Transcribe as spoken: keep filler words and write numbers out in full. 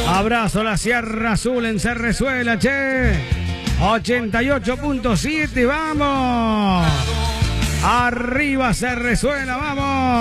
Abrazo a la Sierra Azul en Cerrezuela, che. ochenta y ocho punto siete, vamos. Arriba Cerrezuela, vamos.